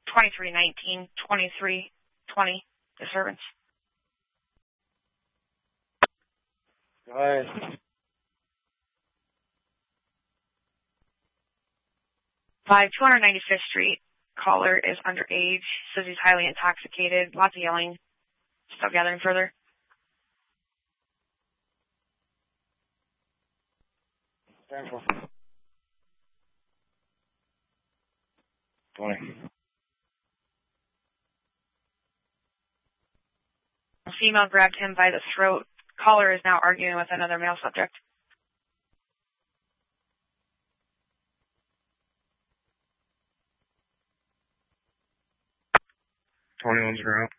2319, 2320 disturbance. Go ahead. 295th Street. Caller is underage. Says he's highly intoxicated. Lots of yelling. Still gathering further. Stand for 20. A female grabbed him by the throat. Caller is now arguing with another male subject. 21's ground.